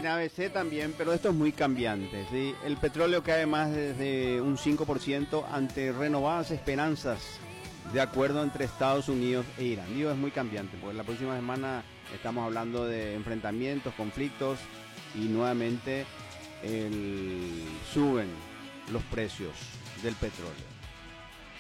ABC también, pero esto es muy cambiante, ¿sí? El petróleo cae más de un 5% ante renovadas esperanzas de acuerdo entre Estados Unidos e Irán. Digo, es muy cambiante, porque la próxima semana estamos hablando de enfrentamientos, conflictos y nuevamente suben los precios del petróleo.